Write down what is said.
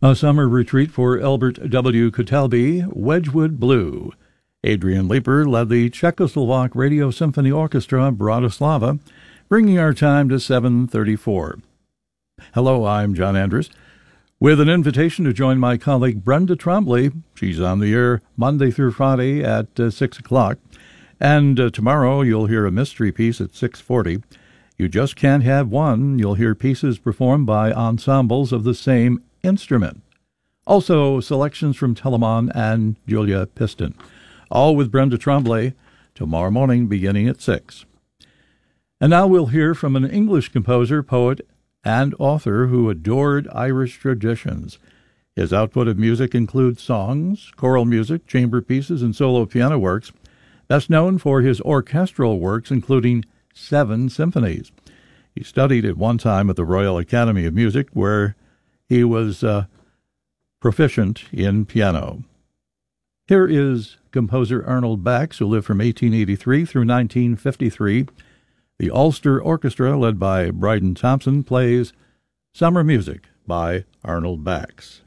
A summer retreat for Albert W. Kotelby, Wedgwood Blue. Adrian Leeper led the Czechoslovak Radio Symphony Orchestra Bratislava, bringing our time to 7:34. Hello, I'm John Andrews, with an invitation to join my colleague Brenda Trombley. She's on the air Monday through Friday at 6 o'clock, and tomorrow you'll hear a mystery piece at 6:40. You just can't have one. You'll hear pieces performed by ensembles of the same instrument. Also, selections from Telemann and Julia Piston. All with Brenda Trombley tomorrow morning beginning at 6. And now we'll hear from an English composer, poet, and author who adored Irish traditions. His output of music includes songs, choral music, chamber pieces, and solo piano works, best known for his orchestral works, including 7 symphonies. He studied at one time at the Royal Academy of Music, where he was proficient in piano. Here is composer Arnold Bax, who lived from 1883 through 1953. The Ulster Orchestra, led by Bryden Thompson, plays Summer Music by Arnold Bax.